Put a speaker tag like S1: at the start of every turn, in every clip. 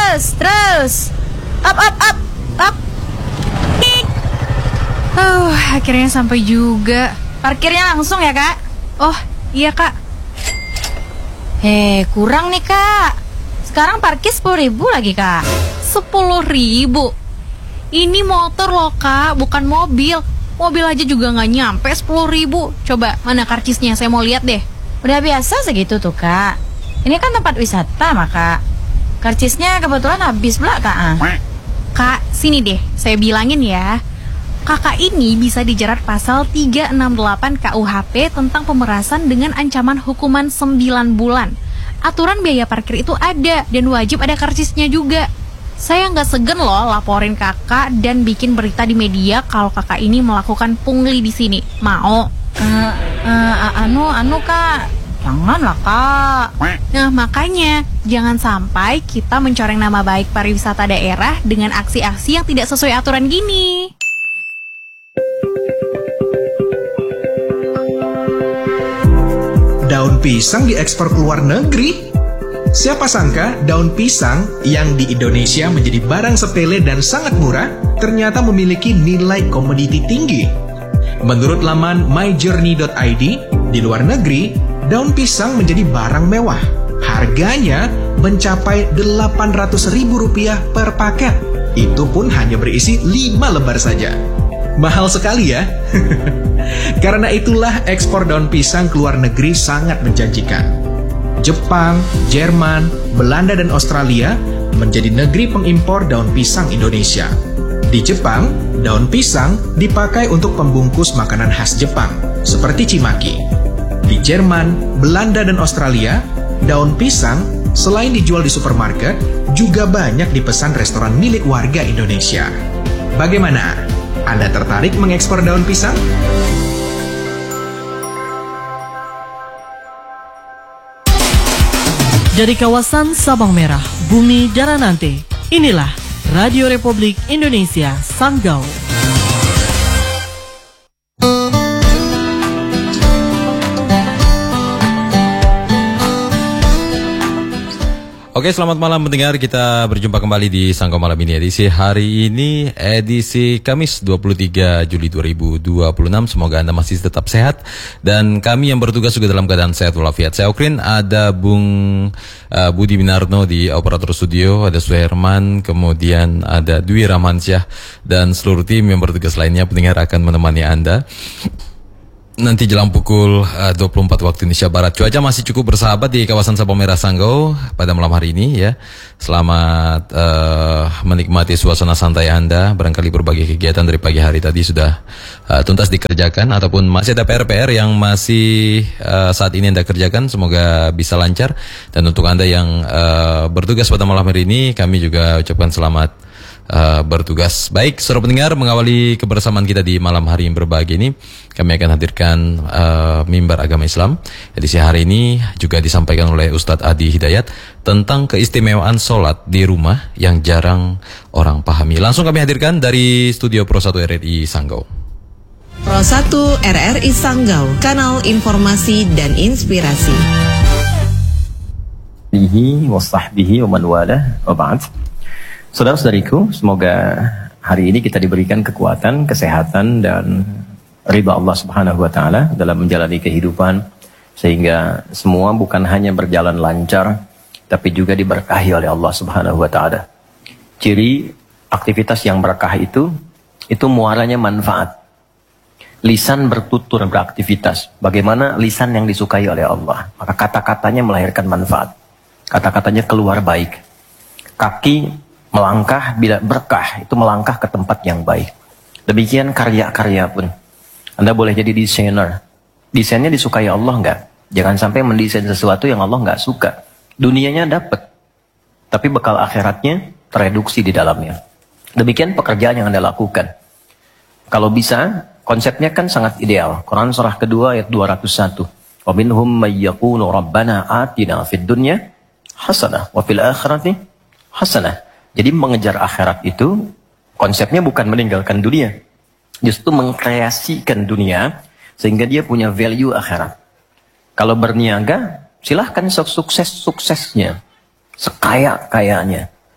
S1: terus. Up. Akhirnya sampai juga. Parkirnya langsung ya, Kak? Oh, iya, Kak. Kurang nih, Kak. Sekarang parkir 10.000 lagi, Kak.
S2: 10.000? Ini motor loh, Kak, bukan mobil. Mobil aja juga nggak nyampe 10.000. Coba, mana karcisnya? Saya mau lihat deh.
S1: Udah biasa segitu tuh, Kak. Ini kan tempat wisata, maka karcisnya kebetulan habis pula, Kak.
S2: Kak, sini deh, saya bilangin ya. Kakak ini bisa dijerat pasal 368 KUHP tentang pemerasan dengan ancaman hukuman 9 bulan. Aturan biaya parkir itu ada dan wajib ada karcisnya juga. Saya nggak segen loh laporin kakak dan bikin berita di media kalau kakak ini melakukan pungli di sini. Mau?
S1: Kak. Janganlah, Kak.
S2: Nah, makanya jangan sampai kita mencoreng nama baik pariwisata daerah dengan aksi-aksi yang tidak sesuai aturan gini.
S3: Daun pisang diekspor ke luar negeri? Siapa sangka daun pisang yang di Indonesia menjadi barang sepele dan sangat murah ternyata memiliki nilai komoditi tinggi. Menurut laman myjourney.id, di luar negeri, daun pisang menjadi barang mewah. Harganya mencapai Rp800.000 per paket. Itu pun hanya berisi 5 lembar saja. Mahal sekali ya. Karena itulah ekspor daun pisang ke luar negeri sangat menjanjikan. Jepang, Jerman, Belanda, dan Australia menjadi negeri pengimpor daun pisang Indonesia. Di Jepang, daun pisang dipakai untuk pembungkus makanan khas Jepang, seperti cimaki. Di Jerman, Belanda, dan Australia, daun pisang selain dijual di supermarket, juga banyak dipesan restoran milik warga Indonesia. Bagaimana? Anda tertarik mengekspor daun pisang?
S4: Dari kawasan Sabang Merah, Bumi Daranante, inilah Radio Republik Indonesia Sanggau.
S5: Oke, selamat malam pendengar. Kita berjumpa kembali di Sanggau Malam ini. Edisi hari ini, edisi Kamis 23 Juli 2026. Semoga Anda masih tetap sehat. Dan kami yang bertugas juga dalam keadaan sehat walafiat. Saya Okrin, ada Bung Budi Minarno di operator studio, ada Suherman, kemudian ada Dwi Rahmansyah, dan seluruh tim yang bertugas lainnya. Pendengar akan menemani Anda nanti jelang pukul 24 waktu Indonesia Barat. Cuaca masih cukup bersahabat di kawasan Sabang Merah Sanggau pada malam hari ini ya. Selamat menikmati suasana santai Anda. Barangkali berbagai kegiatan dari pagi hari tadi sudah tuntas dikerjakan, ataupun masih ada PR-PR yang masih saat ini Anda kerjakan. Semoga bisa lancar. Dan untuk Anda yang bertugas pada malam hari ini, kami juga ucapkan selamat bertugas. Baik, saudara pendengar, mengawali kebersamaan kita di malam hari yang berbahagia ini, kami akan hadirkan mimbar agama Islam. Edisi hari ini juga disampaikan oleh Ustadz Adi Hidayat tentang keistimewaan sholat di rumah yang jarang orang pahami. Langsung kami hadirkan dari studio Pro 1 RRI Sanggau.
S6: Pro 1 RRI Sanggau, kanal informasi dan inspirasi.
S7: Bihi wa sahbihi wa man walah wa ba'd. Saudara-saudariku, semoga hari ini kita diberikan kekuatan, kesehatan, dan ridha Allah Subhanahu wa Ta'ala dalam menjalani kehidupan, sehingga semua bukan hanya berjalan lancar, tapi juga diberkahi oleh Allah Subhanahu wa Ta'ala. Ciri aktivitas yang berkah itu muaranya manfaat. Lisan bertutur beraktivitas. Bagaimana lisan yang disukai oleh Allah? Maka kata-katanya melahirkan manfaat. Kata-katanya keluar baik. Kaki melangkah bila berkah, itu melangkah ke tempat yang baik. Demikian karya-karya pun. Anda boleh jadi desainer. Desainnya disukai Allah enggak? Jangan sampai mendesain sesuatu yang Allah enggak suka. Dunianya dapat, tapi bekal akhiratnya tereduksi di dalamnya. Demikian pekerjaan yang Anda lakukan. Kalau bisa, konsepnya kan sangat ideal. Quran surah kedua ayat 201. Wa minhum may yaqulu rabbana atina fid dunya hasanah wa fil akhirati hasanah. Jadi mengejar akhirat itu konsepnya bukan meninggalkan dunia, justru mengkreasikan dunia sehingga dia punya value akhirat. Kalau berniaga, silahkan sukses-suksesnya, sekaya-kayanya.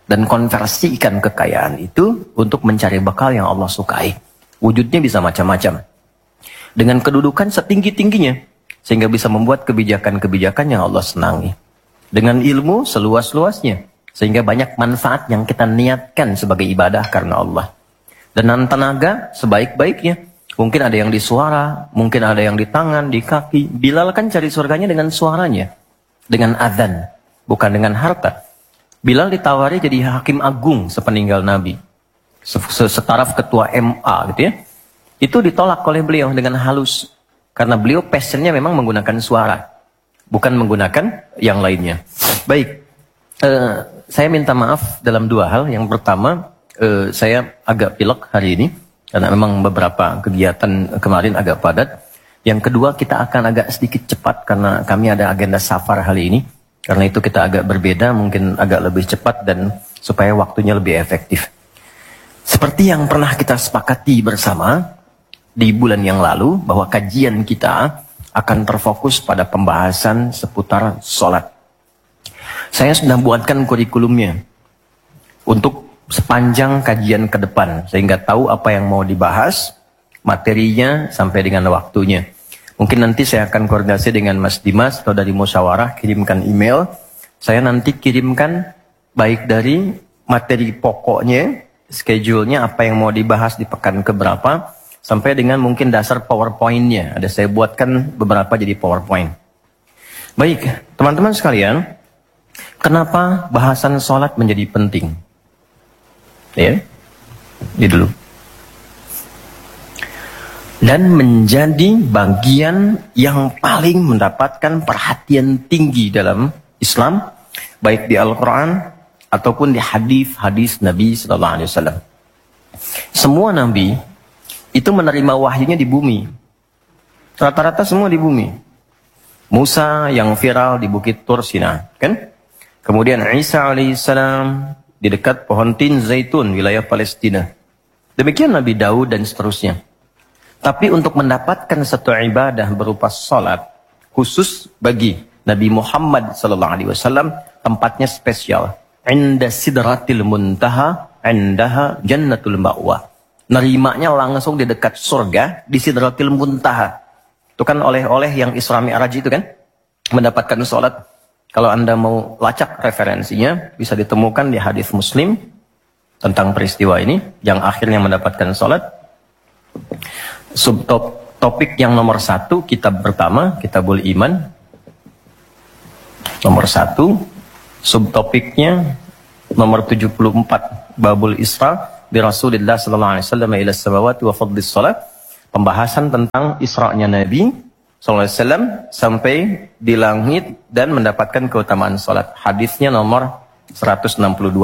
S7: dan konversikan kekayaan itu untuk mencari bekal yang Allah sukai. Wujudnya bisa macam-macam. Dengan kedudukan setinggi-tingginya, sehingga bisa membuat kebijakan-kebijakan yang Allah senangi. Dengan ilmu seluas-luasnya, sehingga banyak manfaat yang kita niatkan sebagai ibadah karena Allah. Dengan tenaga sebaik-baiknya. Mungkin ada yang di suara, mungkin ada yang di tangan, di kaki. Bilal kan cari surganya dengan suaranya. Dengan azan, bukan dengan harta. Bilal ditawari jadi hakim agung sepeninggal Nabi. Setaraf ketua MA gitu ya. Itu ditolak oleh beliau dengan halus. Karena beliau passionnya memang menggunakan suara. Bukan menggunakan yang lainnya. Baik. Saya minta maaf dalam dua hal. Yang pertama, saya agak pilek hari ini. Karena memang beberapa kegiatan kemarin agak padat. Yang kedua, kita akan agak sedikit cepat. Karena kami ada agenda safar hari ini. Karena itu kita agak berbeda, mungkin agak lebih cepat dan supaya waktunya lebih efektif. Seperti yang pernah kita sepakati bersama di bulan yang lalu, bahwa kajian kita akan terfokus pada pembahasan seputar sholat. Saya sudah buatkan kurikulumnya untuk sepanjang kajian ke depan, sehingga tahu apa yang mau dibahas, materinya sampai dengan waktunya. Mungkin nanti saya akan koordinasi dengan Mas Dimas atau dari musyawarah, kirimkan email. Saya nanti kirimkan baik dari materi pokoknya, schedule-nya, apa yang mau dibahas di pekan keberapa, sampai dengan mungkin dasar PowerPoint-nya. Ada saya buatkan beberapa jadi PowerPoint. Baik, teman-teman sekalian, kenapa bahasan sholat menjadi penting? Ya, ini dulu. Dan menjadi bagian yang paling mendapatkan perhatian tinggi dalam Islam, baik di Al-Quran ataupun di hadis-hadis Nabi Sallallahu Alaihi Wasallam. Semua Nabi itu menerima wahyunya di bumi, rata-rata semua di bumi. Musa yang viral di Bukit Tur Sina, kan? Kemudian Isa alaihissalam di dekat pohon tin zaitun wilayah Palestina. Demikian Nabi Daud dan seterusnya. Tapi untuk mendapatkan satu ibadah berupa salat khusus bagi Nabi Muhammad SAW, tempatnya spesial. Inda sidratil muntaha, indaha jannatul ma'wa. Nerimanya langsung di dekat surga, di sidratil muntaha. Itu kan oleh-oleh yang Isra Mi'raj itu kan, mendapatkan salat. Kalau Anda mau lacak referensinya, bisa ditemukan di hadis Muslim tentang peristiwa ini, yang akhirnya mendapatkan salat. Subtopik yang nomor 1, kitab pertama, Kitabul Iman. Nomor 1, subtopiknya nomor 74, Babul Isra bi Rasulillah sallallahu alaihi wasallam ila samawati wa fadlis salat. Pembahasan tentang Isra'nya Nabi sallallahu alaihi wasallam sampai di langit dan mendapatkan keutamaan salat. Hadisnya nomor 162.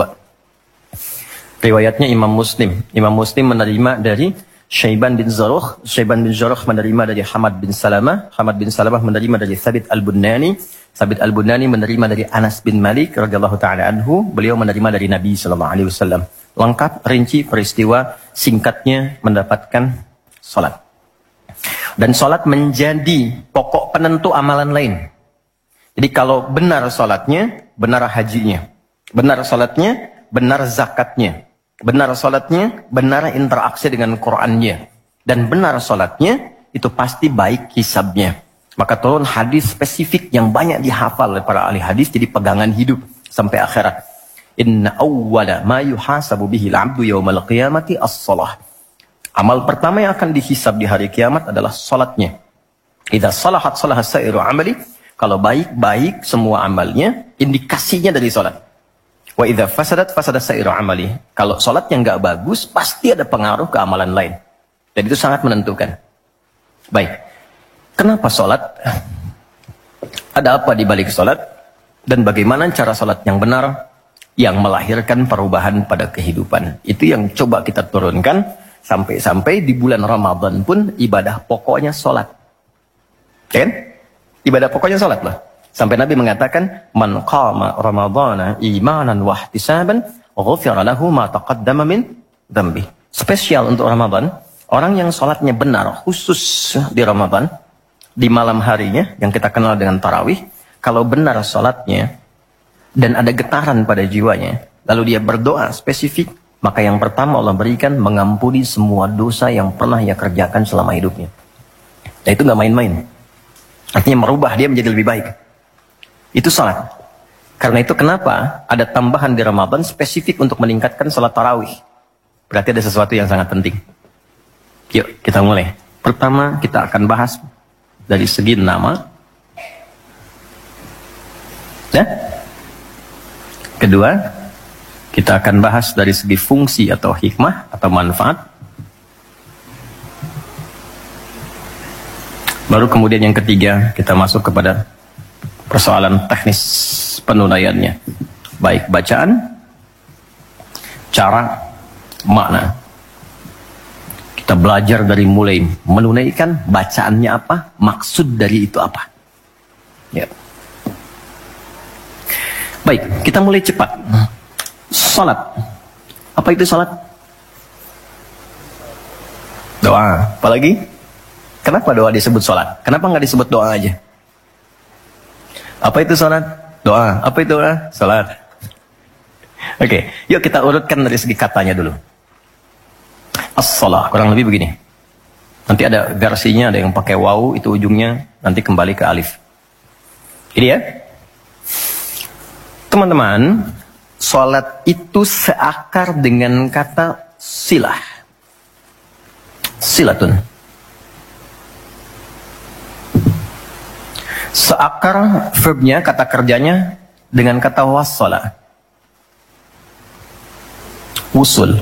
S7: Riwayatnya Imam Muslim. Imam Muslim menerima dari Syaiban bin Zarukh. Syaiban bin Zarukh menerima dari Hamad bin Salamah. Hamad bin Salamah menerima dari Thabit al-Bunani. Thabit al-Bunani menerima dari Anas bin Malik radhiyallahu ta'ala anhu. Beliau menerima dari Nabi sallallahu alaihi wasallam. Lengkap, rinci peristiwa singkatnya mendapatkan salat. Dan salat menjadi pokok penentu amalan lain. Jadi kalau benar salatnya, benar hajinya. Benar salatnya, benar zakatnya. Benar salatnya, benar interaksi dengan Qur'annya. Dan benar salatnya, itu pasti baik hisabnya. Maka turun hadis spesifik yang banyak dihafal oleh para ahli hadis, jadi pegangan hidup sampai akhirat. Inna awwala ma yuhasabu bihi al-'abdu yawmal qiyamati as-salah. Amal pertama yang akan dihisab di hari kiamat adalah salatnya. Idza salahat salaha sa'iru amali. Kalau baik-baik semua amalnya, indikasinya dari salat. Wa idza fasadat fasada sa'iru amali. Kalau salatnya enggak bagus, pasti ada pengaruh ke amalan lain. Dan itu sangat menentukan. Baik. Kenapa salat? Ada apa di balik salat? Dan bagaimana cara salat yang benar yang melahirkan perubahan pada kehidupan? Itu yang coba kita turunkan sampai-sampai di bulan Ramadan pun ibadah pokoknya salat. Kan? Ibadah pokoknya salat lah. Sampai Nabi mengatakan, "Man qama Ramadhana imanan wa ihtisaban, ghufira lahu ma taqaddama min dzambi." Spesial untuk Ramadan, orang yang salatnya benar khusus di Ramadan, di malam harinya yang kita kenal dengan tarawih, kalau benar salatnya dan ada getaran pada jiwanya, lalu dia berdoa spesifik, maka yang pertama Allah berikan mengampuni semua dosa yang pernah ia kerjakan selama hidupnya. Dan itu nggak main-main. Artinya merubah dia menjadi lebih baik. Itu salat. Karena itu kenapa ada tambahan di Ramadan spesifik untuk meningkatkan salat tarawih. Berarti ada sesuatu yang sangat penting. Yuk kita mulai. Pertama kita akan bahas dari segi nama. Ya. Kedua, kita akan bahas dari segi fungsi atau hikmah atau manfaat. Baru kemudian yang ketiga, kita masuk kepada persoalan teknis penunaiannya. Baik bacaan, cara, makna. Kita belajar dari mulai menunaikan, bacaannya apa, maksud dari itu apa. Ya. Baik, kita mulai cepat. Salat. Apa itu salat? Doa. Apalagi? Kenapa doa disebut salat? Kenapa nggak disebut doa aja? Apa itu salat? Doa. Apa itu doa? Salat. Oke, yuk kita urutkan dari segi katanya dulu. As-salah, kurang lebih begini. Nanti ada versinya, ada yang pakai waw, itu ujungnya nanti kembali ke alif. Ini ya. Teman-teman, salat itu seakar dengan kata silah. Silatun. Seakar verbnya, kata kerjanya dengan kata wassala. Wusul.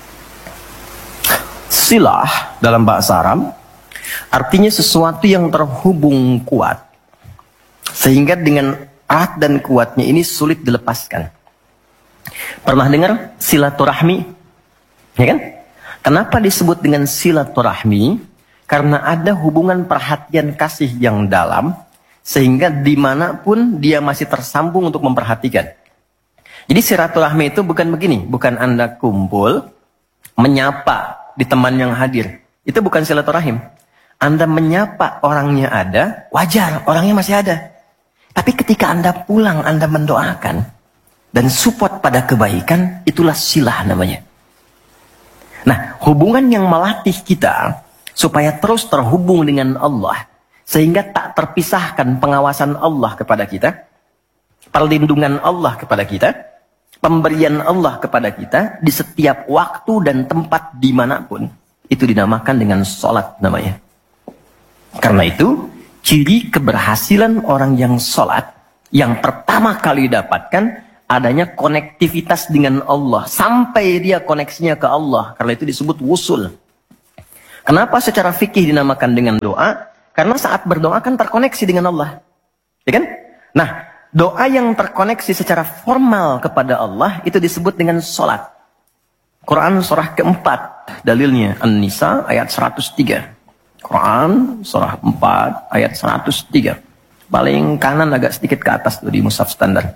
S7: Silah dalam bahasa Arab artinya sesuatu yang terhubung kuat sehingga dengan erat dan kuatnya ini sulit dilepaskan. Pernah dengar silaturahmi? Ya kan? Kenapa disebut dengan silaturahmi? Karena ada hubungan perhatian kasih yang dalam sehingga dimanapun dia masih tersambung untuk memperhatikan. Jadi silaturahmi itu bukan begini, bukan Anda kumpul menyapa di teman yang hadir. Itu bukan silaturahim. Anda menyapa orangnya ada, wajar, orangnya masih ada. Tapi ketika Anda pulang, Anda mendoakan dan support pada kebaikan, itulah silah namanya. Nah, hubungan yang melatih kita supaya terus terhubung dengan Allah, sehingga tak terpisahkan pengawasan Allah kepada kita, perlindungan Allah kepada kita, pemberian Allah kepada kita di setiap waktu dan tempat dimanapun, itu dinamakan dengan sholat namanya. Karena itu, ciri keberhasilan orang yang sholat, yang pertama kali dapatkan, adanya konektivitas dengan Allah. Sampai dia koneksinya ke Allah. Karena itu disebut wusul. Kenapa secara fikih dinamakan dengan doa? Karena saat berdoa kan terkoneksi dengan Allah. Ya kan? Nah, doa yang terkoneksi secara formal kepada Allah itu disebut dengan sholat. Quran surah keempat, dalilnya An-Nisa ayat 103. Quran surah 4 ayat 103. Paling kanan agak sedikit ke atas tuh di mushaf standar.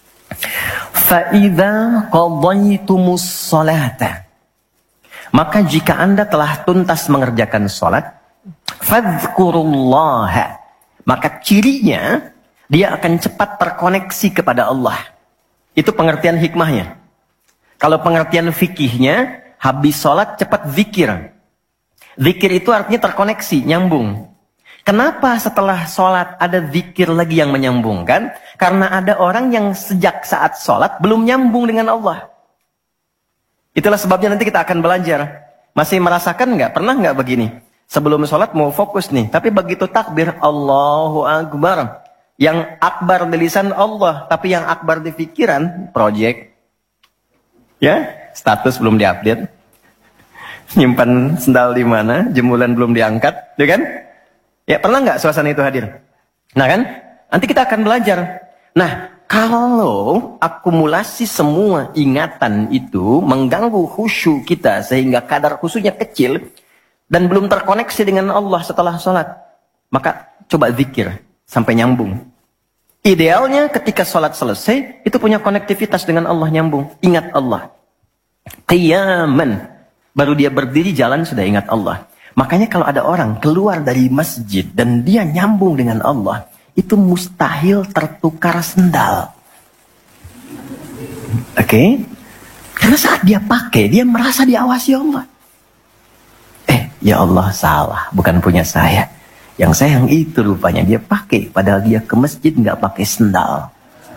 S7: Fa'idha qadaytumus sholata. Maka jika Anda telah tuntas mengerjakan sholat, fadhkurullaha. Maka cirinya dia akan cepat terkoneksi kepada Allah. Itu pengertian hikmahnya. Kalau pengertian fikihnya, habis sholat cepat zikir. Zikir itu artinya terkoneksi, nyambung. Kenapa setelah sholat ada zikir lagi yang menyambungkan? Karena ada orang yang sejak saat sholat belum nyambung dengan Allah. Itulah sebabnya nanti kita akan belajar. Masih merasakan nggak? Pernah nggak begini? Sebelum sholat mau fokus nih, tapi begitu takbir, Allahu Akbar. Yang akbar di lisan Allah, tapi yang akbar di pikiran, project. Ya, status belum diupdate. Nyimpan sendal di mana, jemuran belum diangkat, ya kan? Ya, pernah nggak suasana itu hadir? Nah kan, nanti kita akan belajar. Nah, kalau akumulasi semua ingatan itu mengganggu khusyuk kita sehingga kadar khusyuknya kecil dan belum terkoneksi dengan Allah setelah sholat, maka coba zikir sampai nyambung. Idealnya ketika sholat selesai, itu punya konektivitas dengan Allah, nyambung. Ingat Allah. Qiyaman. Baru dia berdiri jalan sudah ingat Allah. Makanya kalau ada orang keluar dari masjid dan dia nyambung dengan Allah, itu mustahil tertukar sendal. Oke? Karena saat dia pakai, dia merasa diawasi Allah. Ya Allah, salah, bukan punya saya. Yang saya yang itu rupanya dia pakai, padahal dia ke masjid nggak pakai sendal.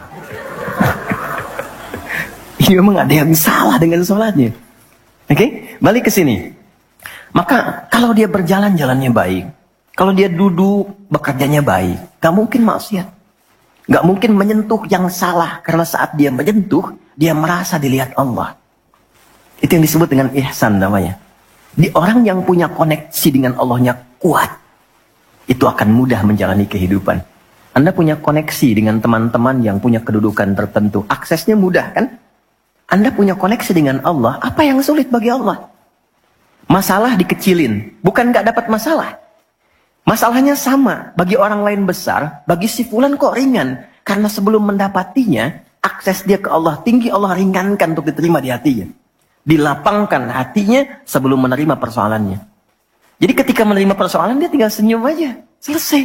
S7: Memang ada yang salah dengan sholatnya. Oke, balik ke sini. Maka kalau dia berjalan jalannya baik, kalau dia duduk bekerjanya baik, gak mungkin maksiat, gak mungkin menyentuh yang salah, karena saat dia menyentuh, dia merasa dilihat Allah. Itu yang disebut dengan ihsan namanya. Di orang yang punya koneksi dengan Allahnya kuat, itu akan mudah menjalani kehidupan. Anda punya koneksi dengan teman-teman yang punya kedudukan tertentu, aksesnya mudah kan? Anda punya koneksi dengan Allah, apa yang sulit bagi Allah? Masalah dikecilin, bukan gak dapat masalah. Masalahnya sama, bagi orang lain besar, bagi si fulan kok ringan. Karena sebelum mendapatinya, akses dia ke Allah tinggi, Allah ringankan untuk diterima di hatinya. Dilapangkan hatinya sebelum menerima persoalannya. Jadi ketika menerima persoalan, dia tinggal senyum aja. Selesai.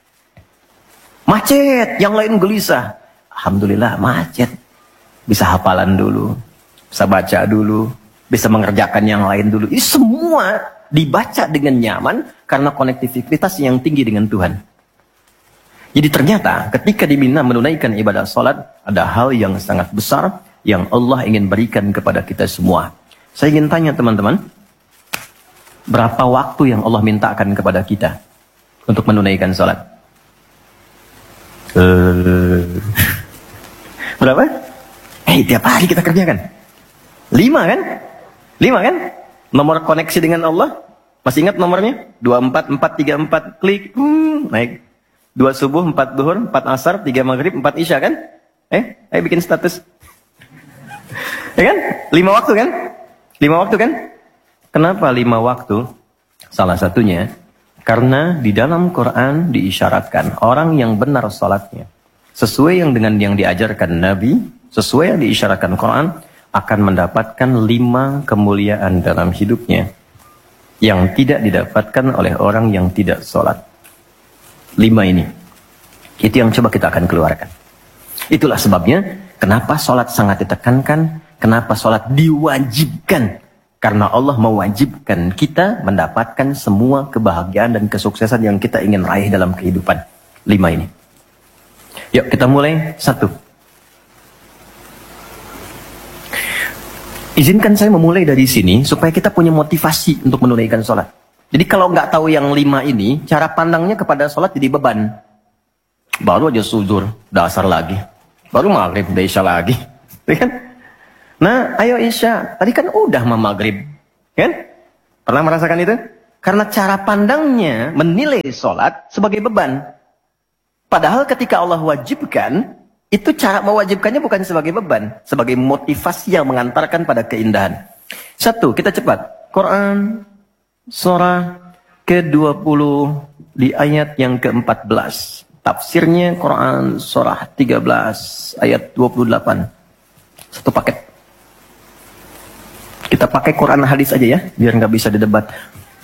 S7: Macet, yang lain gelisah. Alhamdulillah macet. Bisa hafalan dulu, bisa baca dulu, bisa mengerjakan yang lain dulu. Ini semua dibaca dengan nyaman karena konektivitas yang tinggi dengan Tuhan. Jadi ternyata ketika diminta menunaikan ibadah salat, ada hal yang sangat besar yang Allah ingin berikan kepada kita semua. Saya ingin tanya teman-teman, berapa waktu yang Allah mintakan kepada kita untuk menunaikan salat? Berapa? Tiap hari kita kerjakan. 5 kan? 5 kan? Nomor koneksi dengan Allah. Masih ingat nomornya? 24434 klik. Naik. 2 subuh, 4 duhur, 4 asar, 3 maghrib, 4 isya kan? Ayo bikin status. Ya kan? 5 waktu kan? 5 waktu kan? Kenapa 5 waktu? Salah satunya, karena di dalam Quran diisyaratkan orang yang benar salatnya, sesuai yang dengan yang diajarkan Nabi, sesuai yang diisyaratkan Quran, akan mendapatkan 5 kemuliaan dalam hidupnya yang tidak didapatkan oleh orang yang tidak sholat. 5 ini. Itu yang coba kita akan keluarkan. Itulah sebabnya kenapa sholat sangat ditekankan, kenapa sholat diwajibkan. Karena Allah mewajibkan kita mendapatkan semua kebahagiaan dan kesuksesan yang kita ingin raih dalam kehidupan. 5 ini. Yuk kita mulai. 1. Izinkan saya memulai dari sini supaya kita punya motivasi untuk menunaikan sholat. Jadi kalau nggak tahu yang 5 ini, cara pandangnya kepada sholat jadi beban. Baru aja zuhur, dasar lagi. Baru maghrib, udah isya lagi. Kan? Nah, ayo isya. Tadi kan udah maghrib. Kan? Pernah merasakan itu? Karena cara pandangnya menilai sholat sebagai beban. Padahal ketika Allah wajibkan, itu cara mewajibkannya bukan sebagai beban, sebagai motivasi yang mengantarkan pada keindahan. 1, kita cepat. Quran surah ke-20 di ayat yang ke-14. Tafsirnya Quran surah 13 ayat 28. 1 paket. Kita pakai Quran hadis aja ya, biar nggak bisa didebat.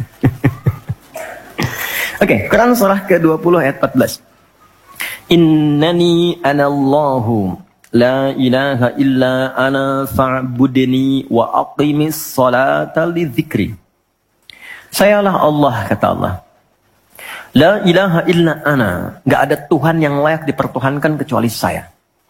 S7: Oke, Quran surah ke-20 ayat 14. Innani anallahu la ilaha illa ana fa'budni wa aqimis salata li dzikri. Sayalah Allah, kata Allah. La ilaha illa ana. Gak ada Tuhan yang layak dipertuhankan kecuali saya.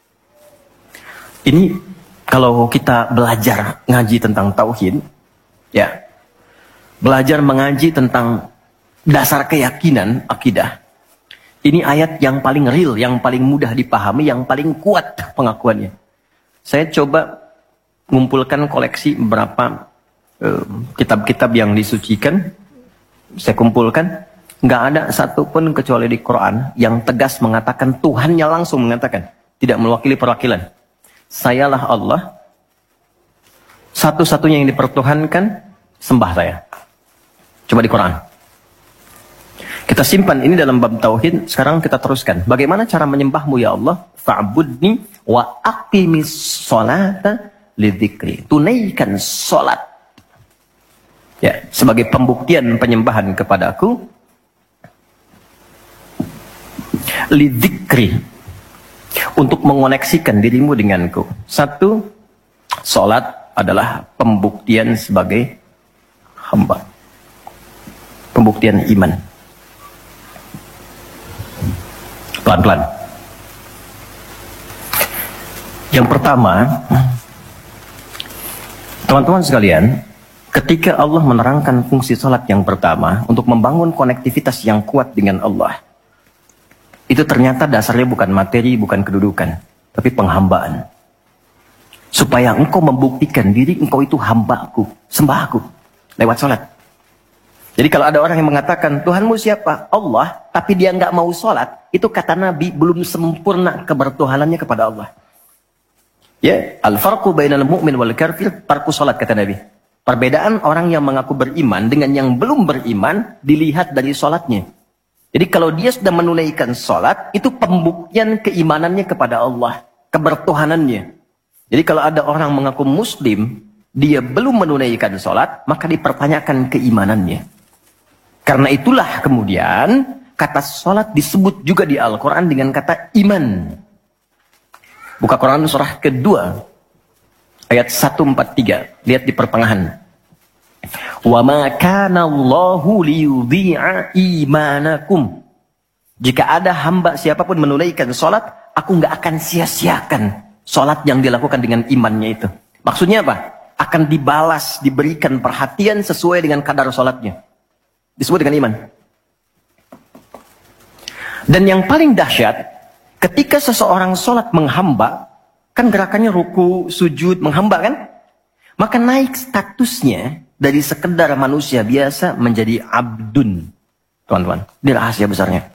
S7: Ini kalau kita belajar ngaji tentang tauhid, ya, belajar mengaji tentang dasar keyakinan, akidah. Ini ayat yang paling real, yang paling mudah dipahami, yang paling kuat pengakuannya. Saya coba mengumpulkan koleksi beberapa kitab-kitab yang disucikan. Saya kumpulkan. Nggak ada satupun kecuali di Quran yang tegas mengatakan, Tuhannya langsung mengatakan. Tidak mewakili perwakilan. Sayalah Allah. Satu-satunya yang dipertuhankan, sembah saya. Coba di Quran. Kita simpan ini dalam bab tauhid. Sekarang kita teruskan. Bagaimana cara menyembahmu ya Allah? Fa'budni wa aqimis sholata lidzikri. Tunaikan sholat. Ya, sebagai pembuktian penyembahan kepadaku. Lidzikri. Untuk mengoneksikan dirimu denganku. 1, sholat adalah pembuktian sebagai hamba. Pembuktian iman. Pelan-pelan. Yang pertama, teman-teman sekalian, ketika Allah menerangkan fungsi salat yang pertama untuk membangun konektivitas yang kuat dengan Allah, itu ternyata dasarnya bukan materi, bukan kedudukan, tapi penghambaan. Supaya engkau membuktikan diri engkau itu hambaku, sembahku, lewat salat. Jadi kalau ada orang yang mengatakan, Tuhanmu siapa? Allah, tapi dia nggak mau salat, itu kata Nabi, belum sempurna kebertuhanannya kepada Allah. Ya, al-farqu bainal mu'min wal kafir tarku salat, kata Nabi. Perbedaan orang yang mengaku beriman dengan yang belum beriman dilihat dari salatnya. Jadi kalau dia sudah menunaikan salat, itu pembuktian keimanannya kepada Allah, kebertuhanannya. Jadi kalau ada orang mengaku muslim, dia belum menunaikan salat, maka dipertanyakan keimanannya. Karena itulah kemudian kata salat disebut juga di Al-Quran dengan kata iman. Buka Quran surah kedua, ayat 143. Lihat di pertengahan. Wa ma kana Allahu liyudhi'a imanakum. Jika ada hamba siapapun menunaikan salat, aku nggak akan sia-siakan salat yang dilakukan dengan imannya itu. Maksudnya apa? Akan dibalas, diberikan perhatian sesuai dengan kadar salatnya. Disebut dengan iman. Dan yang paling dahsyat, ketika seseorang sholat menghamba, kan gerakannya ruku, sujud, menghamba kan? Maka naik statusnya dari sekedar manusia biasa menjadi abdun. Teman-teman, ini rahasia besarnya.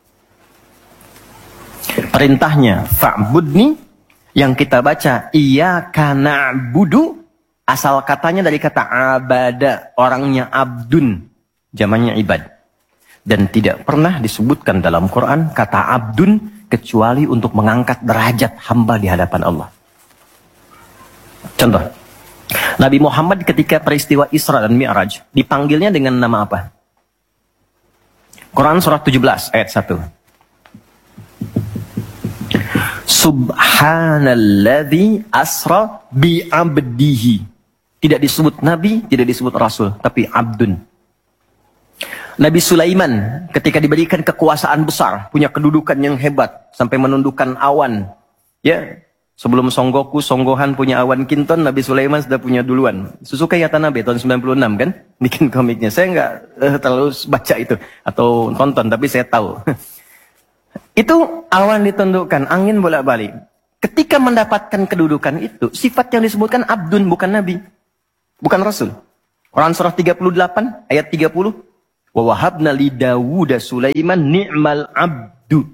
S7: Perintahnya, fa'budni, yang kita baca, iyyaka na'budu, asal katanya dari kata abada, orangnya abdun. Jamannya ibad. Dan tidak pernah disebutkan dalam Quran kata abdun kecuali untuk mengangkat derajat hamba di hadapan Allah. Contoh, Nabi Muhammad ketika peristiwa Isra dan Mi'raj dipanggilnya dengan nama apa? Quran surah 17 ayat 1. Subhanalladzi asra bi'abdihi. Tidak disebut Nabi, tidak disebut Rasul, tapi abdun. Nabi Sulaiman ketika diberikan kekuasaan besar, punya kedudukan yang hebat sampai menundukkan awan. Ya, sebelum Songgoku, Songgohan punya awan Kinton, Nabi Sulaiman sudah punya duluan. Suzuka Yatanabe tahun 96 kan, bikin komiknya. Saya nggak terlalu baca itu atau tonton, tapi saya tahu. Itu awan ditundukkan, angin bolak-balik. Ketika mendapatkan kedudukan itu, sifat yang disebutkan abdun, bukan Nabi, bukan Rasul. Quran surah 38 ayat 30. Wa wahabna li Dawuda Sulaiman ni'mal abdu.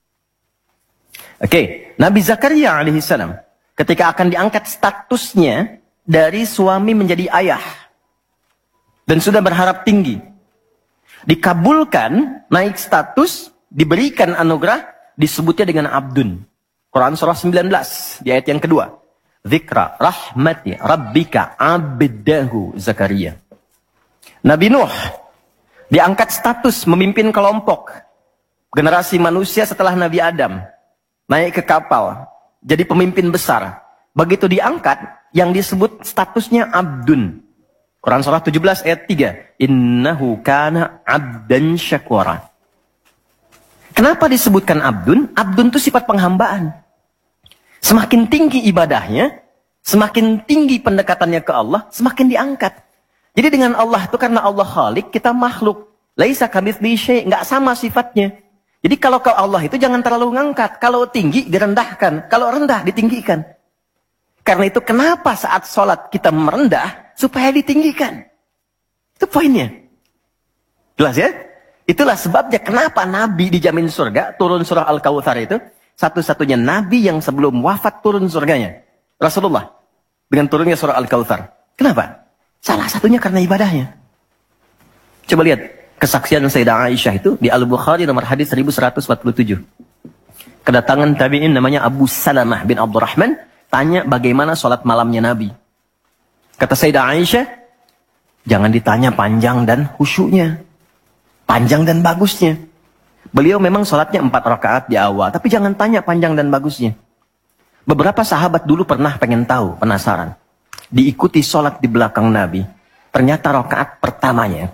S7: Oke, Nabi Zakaria alaihissalam ketika akan diangkat statusnya dari suami menjadi ayah dan sudah berharap tinggi, dikabulkan, naik status, diberikan anugerah, disebutnya dengan abdun. Quran surah 19 di ayat yang kedua. Dzikra rahmati rabbika abdahu Zakaria. Nabi Nuh diangkat status memimpin kelompok generasi manusia setelah Nabi Adam. Naik ke kapal, jadi pemimpin besar. Begitu diangkat, yang disebut statusnya abdun. Quran surah 17 ayat 3. Innahu kana abdan syakura. Kenapa disebutkan abdun? Abdun itu sifat penghambaan. Semakin tinggi ibadahnya, semakin tinggi pendekatannya ke Allah, semakin diangkat. Jadi dengan Allah itu karena Allah Khalik, kita makhluk. Laisa kamitslihi syai', enggak sama sifatnya. Jadi kalau ke Allah itu jangan terlalu ngangkat. Kalau tinggi direndahkan, kalau rendah ditinggikan. Karena itu kenapa saat sholat kita merendah supaya ditinggikan. Itu poinnya. Jelas ya? Itulah sebabnya kenapa Nabi dijamin surga, turun surah Al-Kautsar itu satu-satunya Nabi yang sebelum wafat turun surganya. Rasulullah dengan turunnya surah Al-Kautsar. Kenapa? Salah satunya karena ibadahnya. Coba lihat kesaksian Sayyidah Aisyah itu di Al-Bukhari nomor hadis 1147. Kedatangan tabi'in namanya Abu Salamah bin Abdurrahman tanya bagaimana sholat malamnya Nabi. Kata Sayyidah Aisyah, jangan ditanya panjang dan khusyuknya, panjang dan bagusnya. Beliau memang sholatnya 4 rakaat di awal, tapi jangan tanya panjang dan bagusnya. Beberapa sahabat dulu pernah pengen tahu, penasaran. diikuti sholat di belakang Nabi, ternyata rakaat pertamanya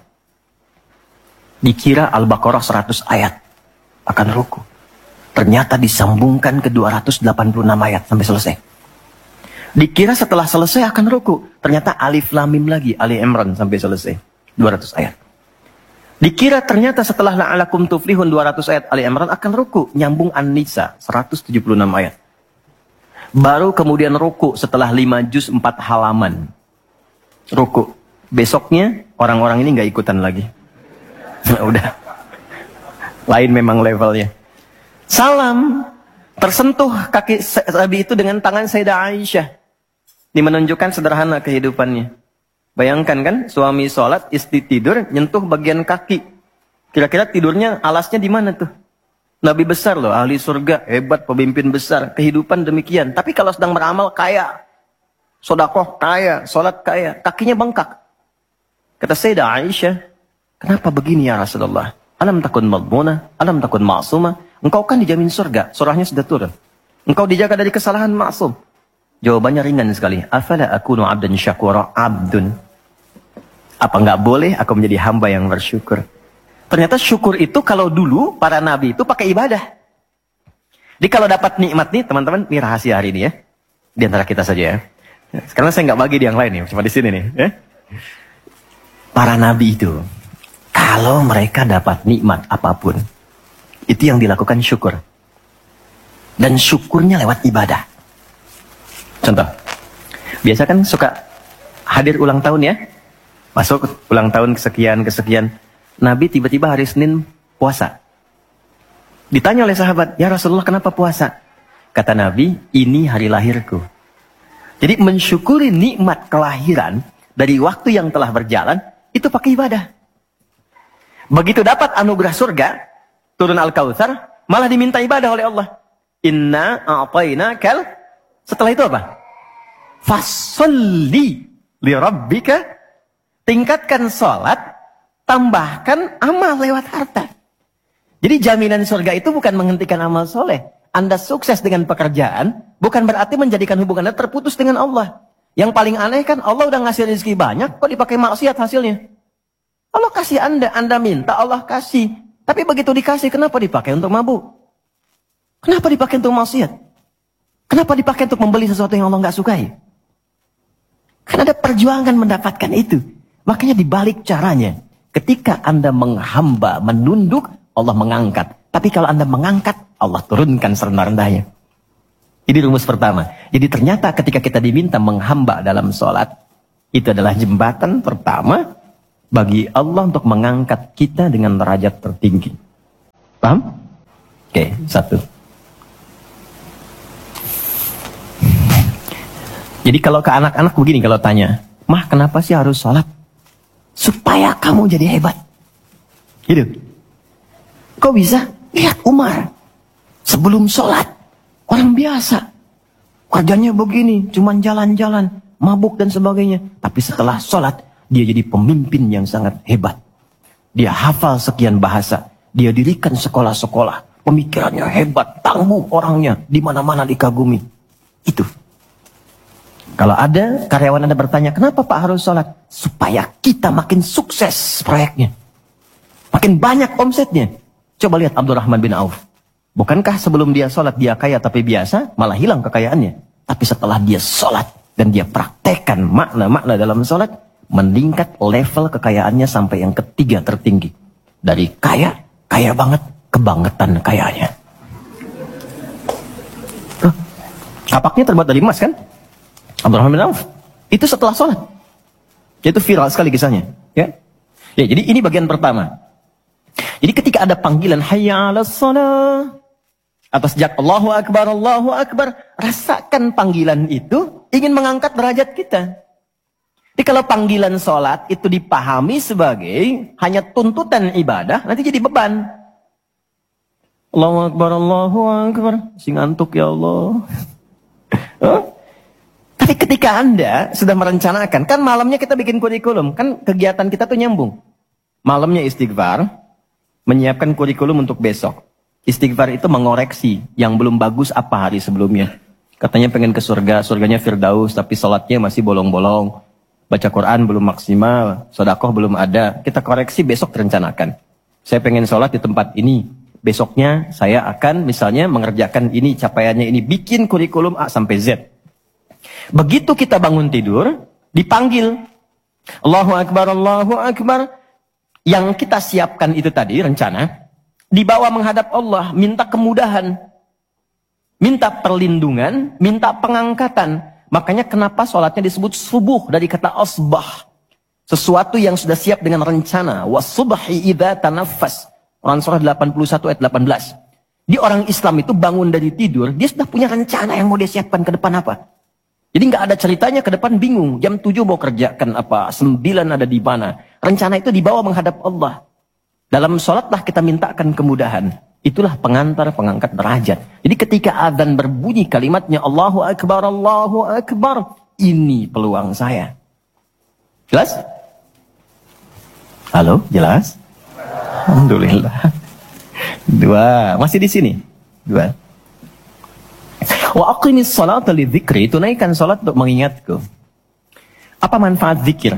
S7: dikira Al-Baqarah 100 ayat akan ruku. Ternyata disambungkan ke 286 ayat sampai selesai. Dikira setelah selesai akan ruku, ternyata Alif Lam Mim lagi, Ali Imran sampai selesai 200 ayat. Dikira ternyata setelah la'alakum tuflihun 200 ayat Ali Imran akan ruku, nyambung An-Nisa 176 ayat. Baru kemudian ruku setelah 5 juz 4 halaman. Ruku. Besoknya orang-orang ini nggak ikutan lagi. Udah. Lain memang levelnya. Salam. Tersentuh kaki Nabi itu dengan tangan Sayyidah Aisyah. Ini menunjukkan sederhana kehidupannya. Bayangkan kan, suami sholat, istri tidur, nyentuh bagian kaki. Kira-kira tidurnya, alasnya di mana tuh? Nabi besar loh, ahli surga, hebat, pemimpin besar. Kehidupan demikian. Tapi kalau sedang beramal, kaya. Sodakoh, kaya. Sholat, kaya. Kakinya bengkak. Kata Sayyidah Aisyah, kenapa begini ya Rasulullah? Alam takun madmunah, alam takun ma'sumah. Engkau kan dijamin surga, surahnya sudah turun. Engkau dijaga dari kesalahan maksum. Jawabannya ringan sekali. Afala akunu abdan syakura, abdun. Apa enggak boleh aku menjadi hamba yang bersyukur? Ternyata syukur itu kalau dulu para nabi itu pakai ibadah. Jadi kalau dapat nikmat nih teman-teman, ini rahasia hari ini ya. Di antara kita saja ya. Sekarang saya nggak bagi di yang lain nih, cuma di sini nih. Ya. Para nabi itu, kalau mereka dapat nikmat apapun, itu yang dilakukan syukur. Dan syukurnya lewat ibadah. Contoh, biasa kan suka hadir ulang tahun ya. Masuk ulang tahun kesekian. Nabi tiba-tiba hari Senin puasa. Ditanya oleh sahabat, ya Rasulullah kenapa puasa? Kata Nabi, ini hari lahirku. Jadi mensyukuri nikmat kelahiran dari waktu yang telah berjalan, itu pakai ibadah. Begitu dapat anugerah surga, turun Al-Kautsar, malah diminta ibadah oleh Allah. Inna a'tainakal. Setelah itu apa? Fasholli li rabbika. Tingkatkan sholat, tambahkan amal lewat harta. Jadi jaminan surga itu bukan menghentikan amal soleh. Anda sukses dengan pekerjaan, bukan berarti menjadikan hubungan Anda terputus dengan Allah. Yang paling aneh kan, Allah udah ngasih rezeki banyak, kok dipakai maksiat hasilnya? Allah kasih Anda minta, Allah kasih. Tapi begitu dikasih, kenapa dipakai untuk mabuk? Kenapa dipakai untuk maksiat? Kenapa dipakai untuk membeli sesuatu yang Allah nggak sukai? Karena ada perjuangan mendapatkan itu. Makanya dibalik caranya, ketika Anda menghamba, menunduk, Allah mengangkat. Tapi kalau Anda mengangkat, Allah turunkan serendah-rendahnya. Ini rumus pertama. Jadi ternyata ketika kita diminta menghamba dalam sholat, itu adalah jembatan pertama bagi Allah untuk mengangkat kita dengan derajat tertinggi. Paham? Oke, satu. Jadi kalau ke anak-anak begini kalau tanya, Mah kenapa sih harus sholat? Supaya kamu jadi hebat. Gitu. Kok bisa? Lihat Umar. Sebelum sholat. Orang biasa. Kerjanya begini. Cuman jalan-jalan. Mabuk dan sebagainya. Tapi setelah sholat. Dia jadi pemimpin yang sangat hebat. Dia hafal sekian bahasa. Dia dirikan sekolah-sekolah. Pemikirannya hebat. Tangguh orangnya. Di mana-mana dikagumi. Itu. Kalau ada karyawan Anda bertanya, kenapa Pak harus sholat? Supaya kita makin sukses proyeknya. Makin banyak omsetnya. Coba lihat Abdurrahman bin Auf. Bukankah sebelum dia sholat dia kaya tapi biasa, malah hilang kekayaannya. Tapi setelah dia sholat dan dia praktekkan makna-makna dalam sholat, meningkat level kekayaannya sampai yang ketiga tertinggi. Dari kaya banget, kebangetan kayanya. Kapaknya terbuat dari emas kan? Abdurrahman bin Auf. Itu setelah sholat. Itu viral sekali kisahnya. Ya, jadi ini bagian pertama. Jadi ketika ada panggilan hayya 'alas shalah atau sejak Allahu Akbar, rasakan panggilan itu ingin mengangkat derajat kita. Jadi kalau panggilan sholat itu dipahami sebagai hanya tuntutan ibadah, nanti jadi beban. Allahu Akbar, sing ngantuk ya Allah. Tapi ketika Anda sudah merencanakan, kan malamnya kita bikin kurikulum, kan kegiatan kita tuh nyambung. Malamnya istighfar, menyiapkan kurikulum untuk besok. Istighfar itu mengoreksi yang belum bagus apa hari sebelumnya. Katanya pengen ke surga, surganya Firdaus, tapi sholatnya masih bolong-bolong. Baca Quran belum maksimal, sedekah belum ada. Kita koreksi, besok direncanakan. Saya pengen sholat di tempat ini. Besoknya saya akan misalnya mengerjakan ini, capaiannya ini. Bikin kurikulum A sampai Z. Begitu kita bangun tidur, dipanggil. Allahu Akbar, Allahu Akbar. Yang kita siapkan itu tadi, rencana. Dibawa menghadap Allah, minta kemudahan. Minta perlindungan, minta pengangkatan. Makanya kenapa sholatnya disebut subuh dari kata asbah. Sesuatu yang sudah siap dengan rencana. Wasubhi idza tanaffas. Quran surah 81 ayat 18. Di orang Islam itu bangun dari tidur, dia sudah punya rencana yang mau dia siapkan ke depan apa. Jadi nggak ada ceritanya ke depan bingung. Jam 7 mau kerjakan apa, 9 ada di mana. Rencana itu dibawa menghadap Allah. Dalam sholatlah kita mintakan kemudahan. Itulah pengantar, pengangkat derajat. Jadi ketika adzan berbunyi kalimatnya Allahu Akbar, Allahu Akbar. Ini peluang saya. Jelas? Halo, jelas? Alhamdulillah. 2, masih di sini. 2. Wa aqimis salata lidzikri, tunaikan salat untuk mengingatku. Apa manfaat zikir?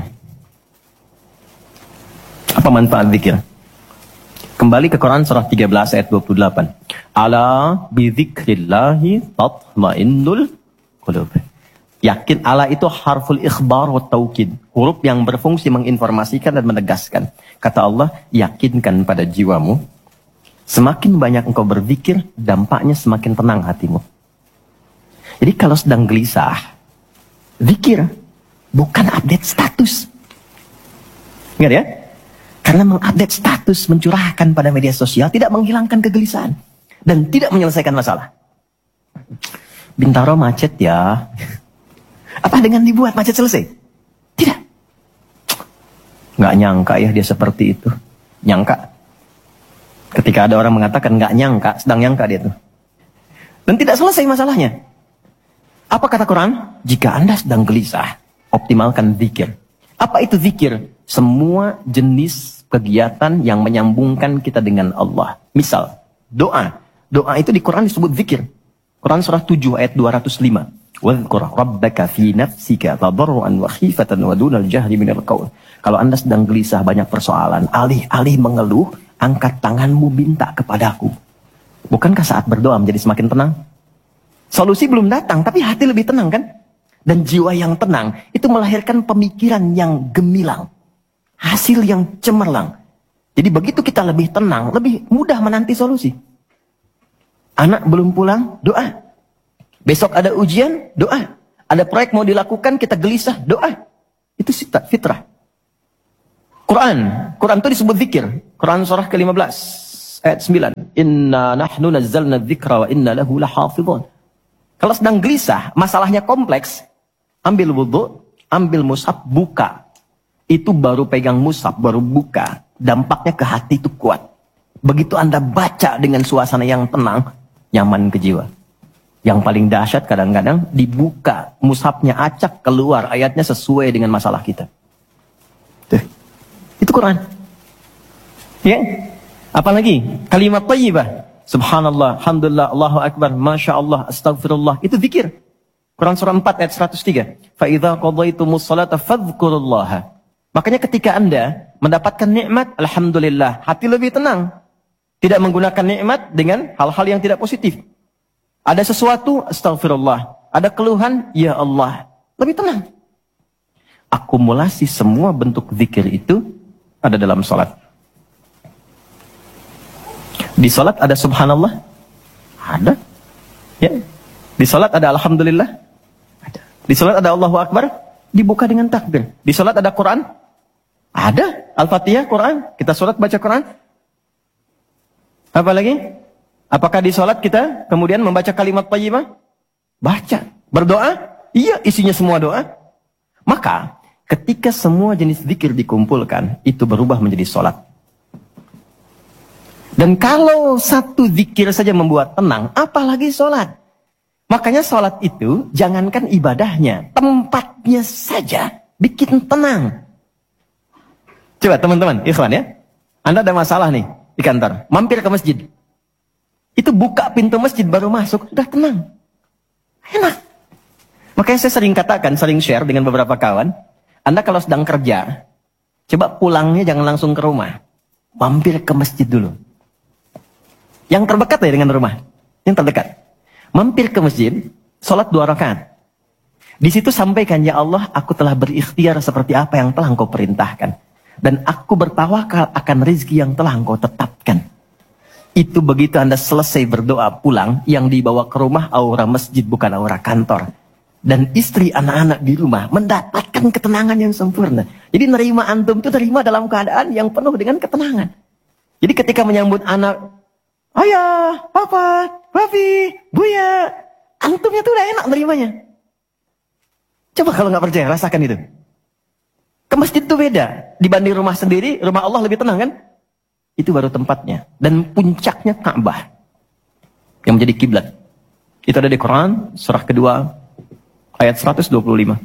S7: Apa manfaat zikir? Kembali ke Quran surah 13 ayat 28. Ala bidzikrillahi tatmainnul qulub. Yakin, ala itu harful ikhbar wa taukid. Huruf yang berfungsi menginformasikan dan menegaskan. Kata Allah, yakinkan pada jiwamu. Semakin banyak engkau berzikir, dampaknya semakin tenang hatimu. Jadi kalau sedang gelisah, zikir, bukan update status. Ingat ya? Karena mengupdate status, mencurahkan pada media sosial, tidak menghilangkan kegelisahan. Dan tidak menyelesaikan masalah. Bintaro macet ya. Apa dengan dibuat macet selesai? Tidak. Nggak nyangka ya dia seperti itu. Nyangka. Ketika ada orang mengatakan nggak nyangka, sedang nyangka dia tuh. Dan tidak selesai masalahnya. Apa kata Quran? Jika Anda sedang gelisah, optimalkan zikir. Apa itu zikir? Semua jenis kegiatan yang menyambungkan kita dengan Allah. Misal, doa. Doa itu di Quran disebut zikir. Quran surah 7 ayat 205. Wadhkur rabbaka fi nafsika tadarruan wa khifatan wa dunal jahri minal qaul. Kalau Anda sedang gelisah banyak persoalan, alih-alih mengeluh, angkat tanganmu minta kepadaku. Bukankah saat berdoa menjadi semakin tenang? Solusi belum datang, tapi hati lebih tenang kan? Dan jiwa yang tenang itu melahirkan pemikiran yang gemilang. Hasil yang cemerlang. Jadi begitu kita lebih tenang, lebih mudah menanti solusi. Anak belum pulang, doa. Besok ada ujian, doa. Ada proyek mau dilakukan, kita gelisah, doa. Itu fitrah. Quran itu disebut zikir. Quran surah ke-15 ayat 9. Inna nahnu nazzalna dzikra wa inna lahu lahafidhun. Kalau sedang gelisah, masalahnya kompleks, ambil wudu, ambil mushaf, buka. Itu baru pegang mushaf, baru buka. Dampaknya ke hati itu kuat. Begitu Anda baca dengan suasana yang tenang, nyaman ke jiwa. Yang paling dahsyat kadang-kadang dibuka, mushafnya acak, keluar ayatnya sesuai dengan masalah kita. Tuh. Itu Quran. Ya. Apalagi kalimat thayyibah. Subhanallah, alhamdulillah, Allahu akbar, masya Allah, astagfirullah. Itu zikir. Quran surah 4 ayat 103. Fa idza qadaytumus salata fadhkurullaha. Makanya ketika Anda mendapatkan nikmat, alhamdulillah, hati lebih tenang. Tidak menggunakan nikmat dengan hal-hal yang tidak positif. Ada sesuatu, astagfirullah. Ada keluhan, ya Allah. Lebih tenang. Akumulasi semua bentuk zikir itu ada dalam salat. Di salat ada subhanallah? Ada. Ya. Di salat ada alhamdulillah? Ada. Di salat ada Allahu akbar? Dibuka dengan takbir. Di salat ada Quran? Ada. Al-Fatihah, Quran. Kita salat baca Quran. Apa lagi? Apakah di salat kita kemudian membaca kalimat thayyibah? Baca. Berdoa? Iya, isinya semua doa. Maka ketika semua jenis zikir dikumpulkan, itu berubah menjadi salat. Dan kalau satu zikir saja membuat tenang, apalagi sholat. Makanya sholat itu, jangankan ibadahnya, tempatnya saja bikin tenang. Coba teman-teman, ikhwan ya. Anda ada masalah nih di kantor, mampir ke masjid. Itu buka pintu masjid baru masuk, sudah tenang. Enak. Makanya saya sering katakan, sering share dengan beberapa kawan, Anda kalau sedang kerja, coba pulangnya jangan langsung ke rumah. Mampir ke masjid dulu. Yang terdekat ya dengan rumah. Yang terdekat. Mampir ke masjid, sholat 2 rakaat. Di situ sampaikan, ya Allah, aku telah berikhtiar seperti apa yang telah Engkau perintahkan. Dan aku bertawakal akan rezeki yang telah Engkau tetapkan. Itu begitu Anda selesai berdoa pulang, yang dibawa ke rumah aura masjid bukan aura kantor. Dan istri, anak-anak di rumah mendapatkan ketenangan yang sempurna. Jadi nerima antum itu terima dalam keadaan yang penuh dengan ketenangan. Jadi ketika menyambut anak, ayah, papa, papi, buya, antumnya tuh udah enak nerimanya. Coba kalau nggak percaya, rasakan itu. Ke masjid tuh beda. Dibanding rumah sendiri, rumah Allah lebih tenang kan? Itu baru tempatnya. Dan puncaknya Ka'bah. Yang menjadi kiblat. Itu ada di Quran, surah kedua, ayat 125.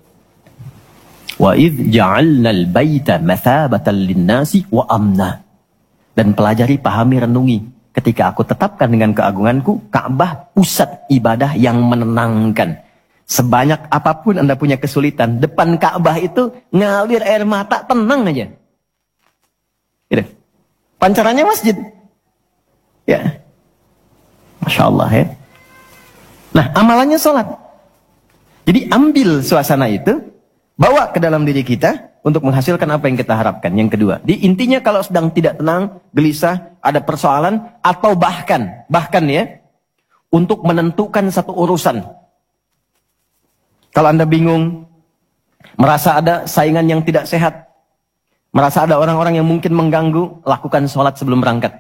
S7: Wa idh ja'alnal baita mathabatan linnasi wa amna. Dan pelajari, pahami, renungi. Ketika aku tetapkan dengan keagunganku, Ka'bah pusat ibadah yang menenangkan. Sebanyak apapun Anda punya kesulitan, depan Ka'bah itu ngalir air mata, tenang aja. Gitu. Pancarannya masjid. Ya. Masya Allah ya. Nah, amalannya sholat. Jadi ambil suasana itu, bawa ke dalam diri kita untuk menghasilkan apa yang kita harapkan. Yang kedua, di intinya kalau sedang tidak tenang, gelisah, ada persoalan, atau bahkan ya, untuk menentukan satu urusan. Kalau Anda bingung, merasa ada saingan yang tidak sehat, merasa ada orang-orang yang mungkin mengganggu, lakukan sholat sebelum berangkat.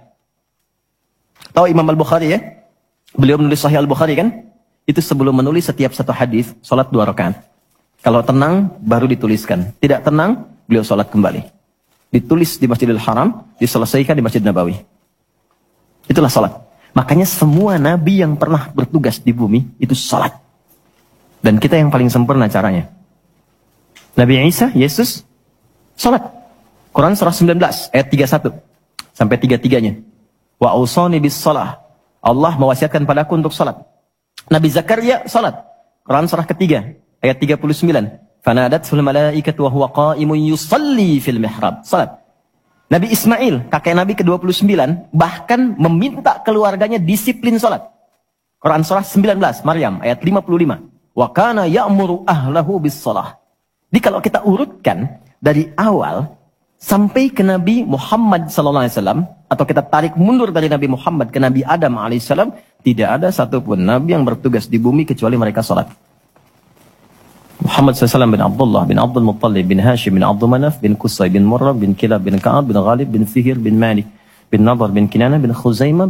S7: Tahu Imam Al-Bukhari ya? Beliau menulis Sahih Al-Bukhari kan? Itu sebelum menulis setiap satu hadis, sholat 2 rakaat. Kalau tenang, baru dituliskan. Tidak tenang, beliau sholat kembali. Ditulis di Masjidil Haram, diselesaikan di Masjid Nabawi. Itulah sholat. Makanya semua nabi yang pernah bertugas di bumi, itu sholat. Dan kita yang paling sempurna caranya. Nabi Isa, Yesus, sholat. Quran surah 19, ayat 31. Sampai 33-nya. Wa ausani bis sholah. Allah mewasiatkan padaku untuk sholat. Nabi Zakaria, sholat. Quran surah ketiga, ayat 39. Fanadatul malaikatu wa huwa qa'imun yusalli fil mihrab. Sholat. Nabi Ismail, kakek Nabi ke-29, bahkan meminta keluarganya disiplin sholat. Quran surah 19, Maryam, ayat 55. Wa kana ya'muru ahlahu bis shalah. Jadi kalau kita urutkan dari awal sampai ke Nabi Muhammad sallallahu alaihi wasallam, atau kita tarik mundur dari Nabi Muhammad ke Nabi Adam alaihissalam, tidak ada satupun nabi yang bertugas di bumi kecuali mereka salat. Muhammad SAW bin Abdullah bin Abdul Muttalib bin Hashim bin Abdul Manaf bin Qusay bin Murrah bin Kilab bin Ka'ab bin Ghalib bin Fihir bin Malik bin Nadar bin Kinana bin Khuzaimah